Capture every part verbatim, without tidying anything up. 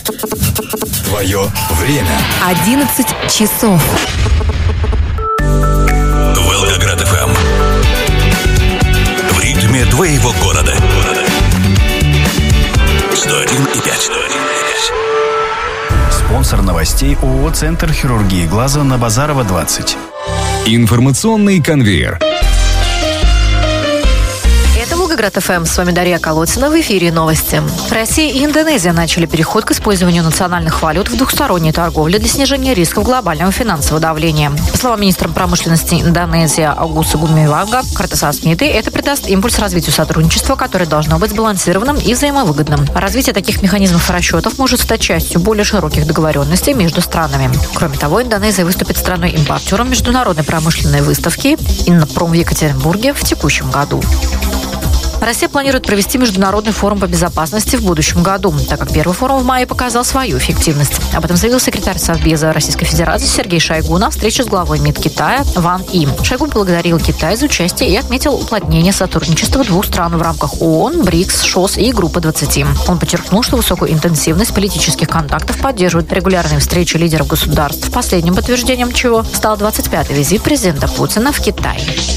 Твое время. одиннадцать часов. Волгоград-ФМ. В ритме твоего города. сто один и пять. Спонсор новостей ООО «Центр хирургии глаза» на Базарова, двадцать. Информационный конвейер. Волгоград-ФМ. С вами Дарья Колодцина. В эфире новости. Россия и Индонезия начали переход к использованию национальных валют в двухсторонней торговле для снижения рисков глобального финансового давления. По словам министра промышленности Индонезии Аугуса Гумиванга Картасасмиты, это придаст импульс развитию сотрудничества, которое должно быть сбалансированным и взаимовыгодным. Развитие таких механизмов расчетов может стать частью более широких договоренностей между странами. Кроме того, Индонезия выступит страной-импортером международной промышленной выставки «Иннопром» в Екатеринбурге в текущем году. Россия планирует провести международный форум по безопасности в будущем году, так как первый форум в мае показал свою эффективность. Об этом заявил секретарь Совбеза Российской Федерации Сергей Шойгу на встрече с главой МИД Китая Ван И. Шойгу поблагодарил Китай за участие и отметил уплотнение сотрудничества двух стран в рамках ООН, БРИКС, ШОС и Группы двадцати. Он подчеркнул, что высокую интенсивность политических контактов поддерживают регулярные встречи лидеров государств, последним подтверждением чего стал двадцать пятый визит президента Путина в Китай.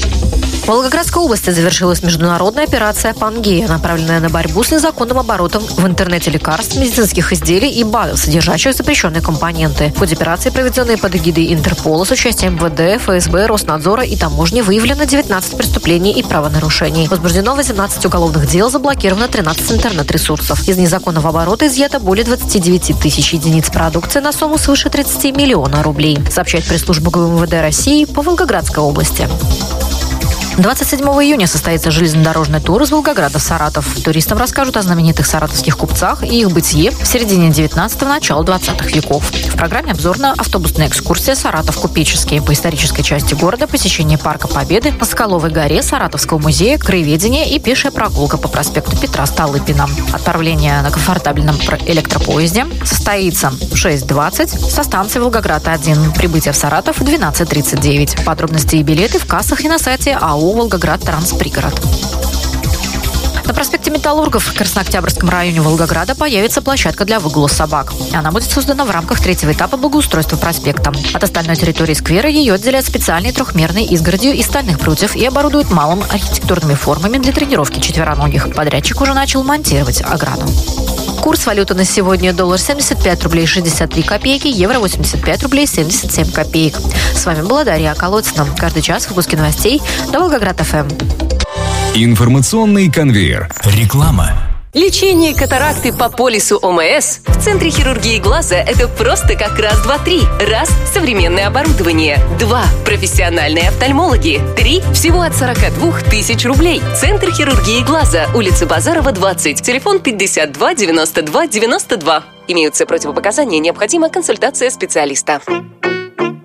В Волгоградской области завершилась международная операция «Пангея», направленная на борьбу с незаконным оборотом в интернете лекарств, медицинских изделий и БАДов, содержащих запрещенные компоненты. В ходе операции, проведенной под эгидой Интерпола с участием МВД, ФСБ, Роснадзора и таможни, выявлено девятнадцать преступлений и правонарушений. Возбуждено восемнадцать уголовных дел, заблокировано тринадцать интернет-ресурсов. Из незаконного оборота изъято более двадцать девять тысяч единиц продукции на сумму свыше тридцать миллионов рублей, сообщает пресс-служба ГУ МВД России по Волгоградской области. двадцать седьмого июня состоится железнодорожный тур из Волгограда в Саратов. Туристам расскажут о знаменитых саратовских купцах и их бытие в середине девятнадцатого – начала двадцатых веков. В программе обзорно-автобусная экскурсия «Саратов купеческий» по исторической части города, посещение Парка Победы, на Соколовой горе, Саратовского музея, краеведения и пешая прогулка по проспекту Петра Столыпина. Отправление на комфортабельном электропоезде состоится в шесть двадцать со станции Волгоград один. Прибытие в Саратов в двенадцать тридцать девять. Подробности и билеты в кассах и на сайте АО «Волгоград Транспригород». На проспекте Металлургов в Краснооктябрьском районе Волгограда появится площадка для выгула собак. Она будет создана в рамках третьего этапа благоустройства проспекта. От остальной территории сквера ее отделяют специальной трехмерной изгородью из стальных прутьев и оборудуют малым архитектурными формами для тренировки четвероногих. Подрядчик уже начал монтировать ограду. Курс валюты на сегодня: доллар семьдесят пять рублей шестьдесят три копейки, евро восемьдесят пять рублей семьдесят семь копеек. С вами была Дарья Колодцина. Каждый час выпуски новостей на Волгоград-ФМ. Информационный конвейер. Реклама. Лечение катаракты по полису ОМС в Центре хирургии глаза – это просто как раз, два, три. Раз – современное оборудование. Два – профессиональные офтальмологи. Три – всего от сорока двух тысяч рублей. Центр хирургии глаза, улица Базарова, двадцать. Телефон пятьдесят два девяносто два девяносто два. Имеются противопоказания, необходима консультация специалиста.